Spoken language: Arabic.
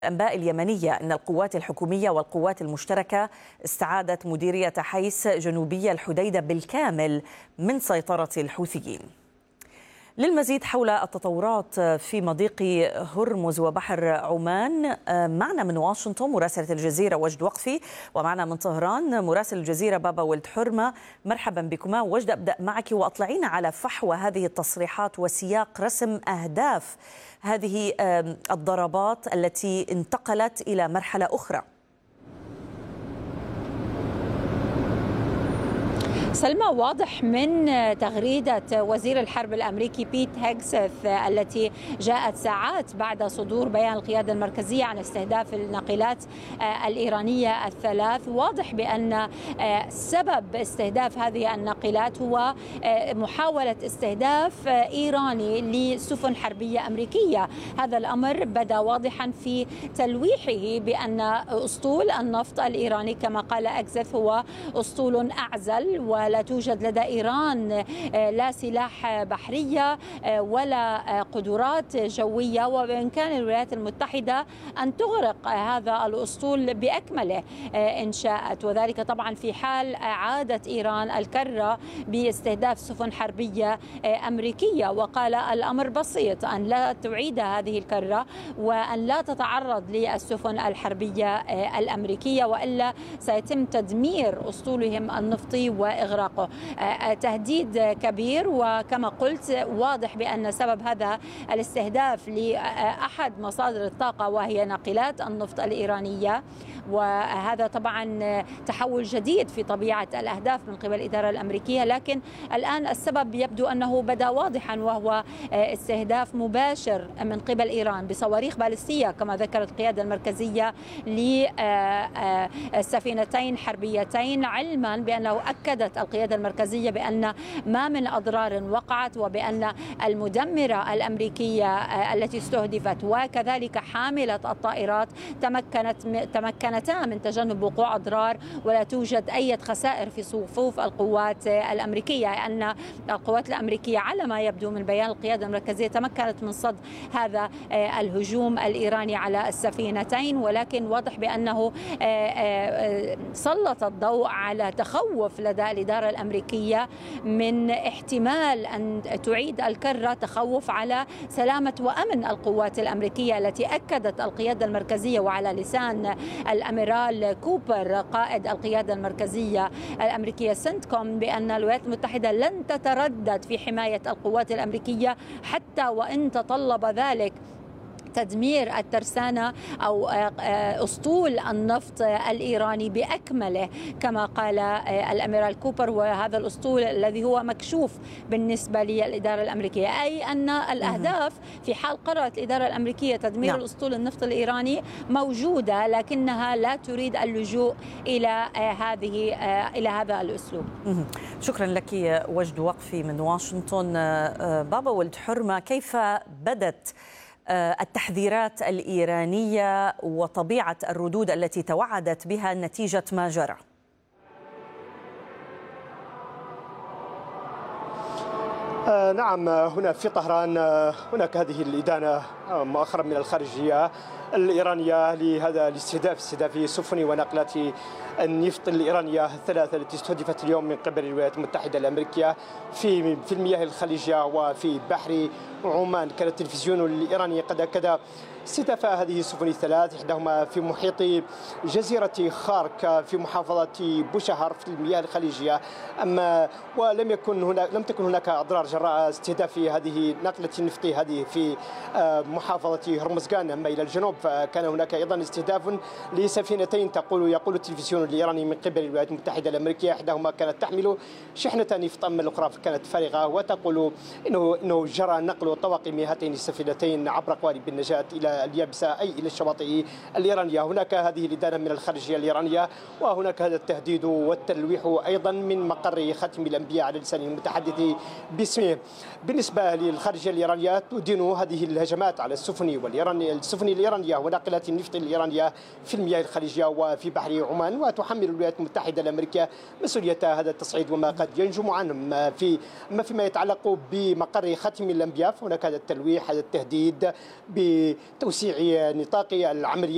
الأنباء اليمنية أن القوات الحكومية والقوات المشتركة استعادت مديرية حيس جنوبي الحديدة بالكامل من سيطرة الحوثيين. للمزيد حول التطورات في مضيق هرمز وبحر عمان معنا من واشنطن مراسلة الجزيرة وجد وقفي، ومعنا من طهران مراسل الجزيرة بابا ولد حرمة. مرحبا بكما. وجد، أبدأ معك وأطلعينا على فحوى هذه التصريحات وسياق رسم أهداف هذه الضربات التي انتقلت إلى مرحلة أخرى. سلمى، واضح من تغريدة وزير الحرب الأمريكي بيت هيغسث التي جاءت ساعات بعد صدور بيان القيادة المركزية عن استهداف الناقلات الإيرانية الثلاث، واضح بأن سبب استهداف هذه الناقلات هو محاولة استهداف إيراني لسفن حربية أمريكية. هذا الأمر بدا واضحا في تلويحه بأن أسطول النفط الإيراني كما قال هيغسث هو أسطول أعزل، ولا توجد لدى إيران لا سلاح بحرية ولا قدرات جوية، وبإمكان الولايات المتحدة أن تغرق هذا الأسطول بأكمله إن شاءت، وذلك طبعا في حال عادت إيران الكرة باستهداف سفن حربية أمريكية. وقال الأمر بسيط، أن لا تعيد هذه الكرة وأن لا تتعرض للسفن الحربية الأمريكية، وإلا سيتم تدمير أسطولهم النفطي وإغراقه. تهديد كبير، وكما قلت واضح بأن سبب هذا الاستهداف لأحد مصادر الطاقة وهي ناقلات النفط الإيرانية، وهذا طبعا تحول جديد في طبيعة الأهداف من قبل الإدارة الأمريكية. لكن الآن السبب يبدو أنه بدا واضحا، وهو استهداف مباشر من قبل إيران بصواريخ باليستية كما ذكرت القيادة المركزية لسفينتين حربيتين، علما بأنه أكدت القيادة المركزية بأن ما من أضرار وقعت، وبأن المدمرة الأمريكية التي استهدفت وكذلك حاملة الطائرات تمكنتا من تجنب وقوع أضرار، ولا توجد أي خسائر في صفوف القوات الأمريكية، أن القوات الأمريكية على ما يبدو من بيان القيادة المركزية تمكنت من صد هذا الهجوم الإيراني على السفينتين. ولكن واضح بأنه سلط الضوء على تخوف لدى الإدارة الأمريكية من احتمال أن تعيد الكرة، تخوف على سلامة وأمن القوات الأمريكية التي أكدت القيادة المركزية وعلى لسان الأميرال كوبر قائد القيادة المركزية الأمريكية سنتكوم بأن الولايات المتحدة لن تتردد في حماية القوات الأمريكية حتى وإن تطلب ذلك تدمير الترسانة أو أسطول النفط الإيراني بأكمله كما قال الأميرال كوبر. وهذا الأسطول الذي هو مكشوف بالنسبة للإدارة الأمريكية، أي أن الأهداف في حال قررت الإدارة الأمريكية تدمير الأسطول النفط الإيراني موجودة، لكنها لا تريد اللجوء إلى هذا الأسلوب. شكرا لك وجد وقفي من واشنطن. بابا ولد حرمة، كيف بدت التحذيرات الإيرانية وطبيعة الردود التي توعدت بها نتيجة ما جرى؟ نعم، هنا في طهران هناك هذه الإدانة مؤخرا من الخارجية الإيرانية لهذا استهداف سفن وناقلات النفط الإيرانية الثلاثة التي استهدفت اليوم من قبل الولايات المتحدة الأمريكية في المياه الخليجية وفي بحر عمان. كان التلفزيون الإيراني قد أكد استهداف هذه السفن الثلاث، إحداهما في محيط جزيرة خارك في محافظة بوشهر في المياه الخليجية، ولم تكن هناك أضرار جراء استهداف هذه ناقلة النفط هذه في محافظة هرمزغان. أما إلى الجنوب فكان هناك أيضا استهداف لسفينتين يقول التلفزيون الإيراني من قبل الولايات المتحدة الأمريكية، إحداهما كانت تحمل شحنة نفط أما الأخرى كانت فارغة، وتقول إنه جرى نقل طواقم هاتين السفينتين عبر قوارب النجاة إلى اليابسة أي إلى الشواطئ الإيرانية. هناك هذه الإدانة من الخارجية الإيرانية، وهناك هذا التهديد والتلويح أيضا من مقر ختم الأنبياء على لسان المتحدث باسمه. بالنسبة للخارجية الإيرانية تدين هذه الهجمات على السفن الإيرانية وناقلات النفط الإيرانية في المياه الخليجية وفي بحر عمان، وتحمل الولايات المتحدة الأمرريكية مسؤولية هذا التصعيد وما قد ينجم عنهم. فيما يتعلق بمقر ختم الأنبياء فهناك هذا التلويح، هذا التهديد بتوسيع نطاق العملية